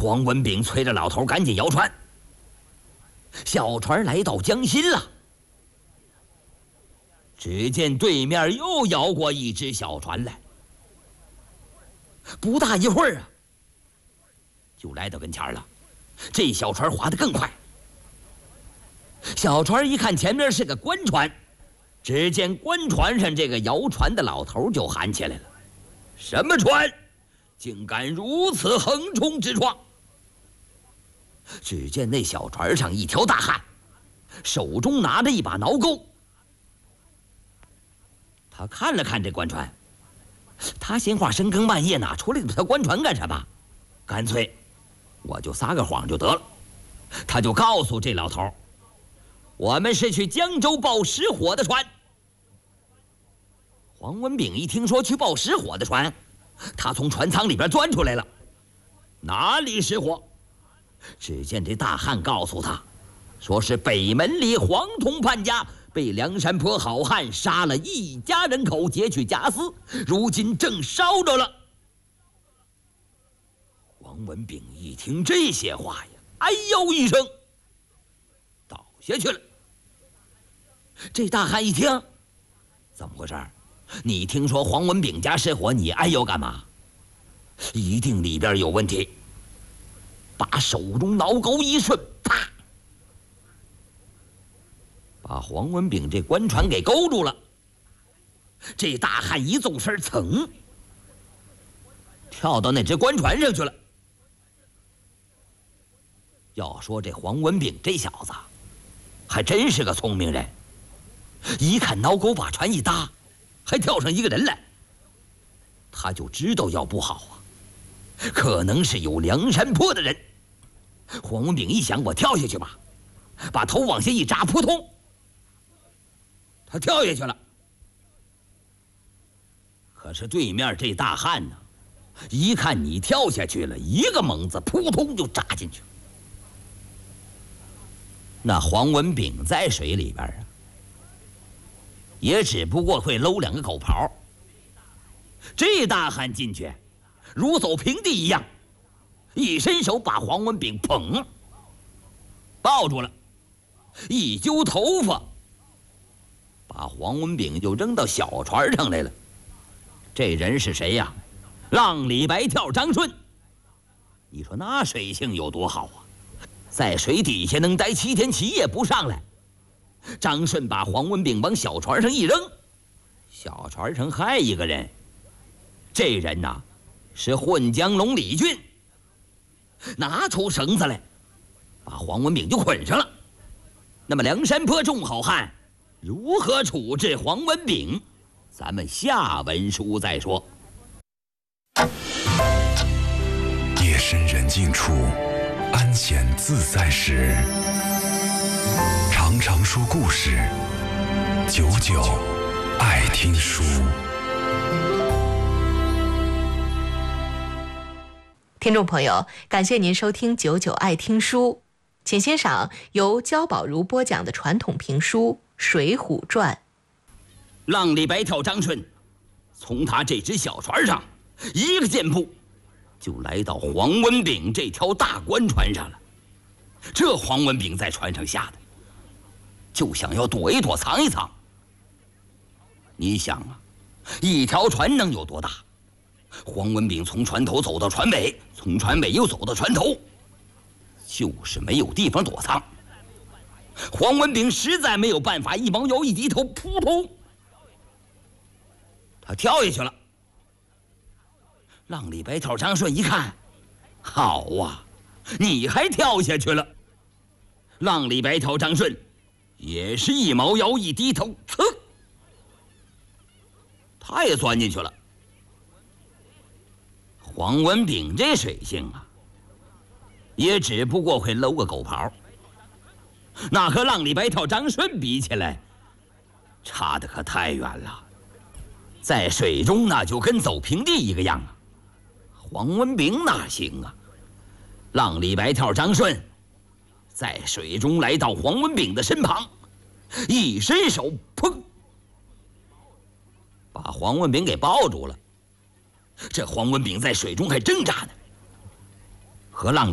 黄文炳催着老头赶紧摇船。小船来到江心了，只见对面又摇过一只小船来。不大一会儿啊，就来到跟前了。这小船划得更快。小船一看前面是个官船，只见官船上这个摇船的老头就喊起来了：“什么船，竟敢如此横冲直撞！”只见那小船上一条大汉，手中拿着一把挠钩。他看了看这官船，他心话深更半夜哪出来这条官船干什么？干脆我就撒个谎就得了。他就告诉这老头：“我们是去江州报失火的船。”黄文炳一听说去报失火的船，他从船舱里边钻出来了。哪里失火？只见这大汉告诉他，说是北门里黄铜判家被梁山泊好汉杀了一家人口，劫去家私，如今正烧着了。黄文炳一听这些话呀，哎呦一声，倒下去了。这大汉一听，怎么回事？你听说黄文炳家失火，你哎呦干嘛？一定里边有问题。把手中挠钩一顺，啪，把黄文炳这官船给勾住了。这大汉一纵身，噌，跳到那只官船上去了。要说这黄文炳这小子，还真是个聪明人。一看挠钩把船一搭，还跳上一个人来，他就知道要不好啊，可能是有梁山泊的人。黄文炳一想，我跳下去吧，把头往下一扎，扑通，他跳下去了。可是对面这大汉呢，一看你跳下去了，一个猛子，扑通就扎进去。那黄文炳在水里边啊，也只不过会搂两个狗刨。这大汉进去，如走平地一样，一伸手把黄文炳捧抱住了，一揪头发，把黄文炳就扔到小船上来了。这人是谁呀？浪里白跳张顺。你说那水性有多好啊，在水底下能待7天7夜不上来。张顺把黄文炳往小船上一扔，小船上还一个人。这人呐，是混江龙李俊，拿出绳子来，把黄文炳就捆上了。那么梁山泊众好汉如何处置黄文炳，咱们下文书再说。 夜深人静处，安闲自在时，常常说故事，久久爱听书。 听众朋友，感谢您收听九九爱听书，请欣赏由焦宝如播讲的传统评书《水浒传》。 浪里白跳张顺从他这只小船上一个箭步就来到黄文炳这条大官船上了。这黄文炳在船上吓得就想要躲一躲藏一藏。你想啊，一条船能有多大？黄文炳从船头走到船尾，从船尾又走到船头，就是没有地方躲藏。黄文炳实在没有办法，一猫腰一低头，扑通，他跳下去了。浪里白跳张顺一看，好啊，你还跳下去了。浪里白跳张顺也是一猫腰一低头，噌，他也钻进去了。黄文炳这水性啊，也只不过会搂个狗刨，那和浪里白跳张顺比起来，差得可太远了。在水中那就跟走平地一个样啊。黄文炳哪行啊？浪里白跳张顺在水中来到黄文炳的身旁，一伸手，砰，把黄文炳给抱住了。这黄文炳在水中还挣扎呢，和浪里